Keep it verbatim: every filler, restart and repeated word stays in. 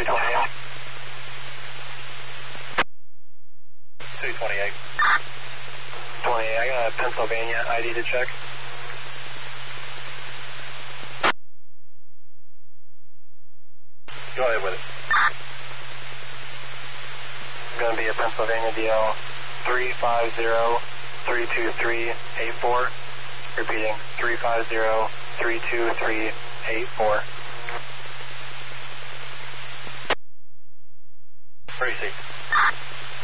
two twenty-eight. two twenty-eight. twenty-eight, I got a Pennsylvania I D to check. Go ahead with it. It's going to be a Pennsylvania D L three five zero three two three eight four. Repeating, three five zero three two three eight four. Tracy.